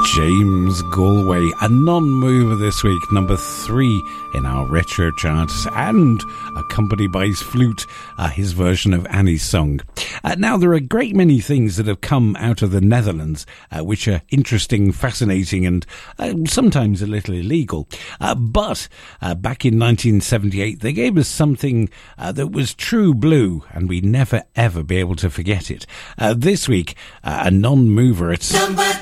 James Galway, a non-mover this week, number 3 in our retro charts, and accompanied by his flute, his version of Annie's song. Now, there are a great many things that have come out of the Netherlands, which are interesting, fascinating, and sometimes a little illegal. But back in 1978, they gave us something that was true blue, and we'd never, ever be able to forget it. This week, a non-mover, it's...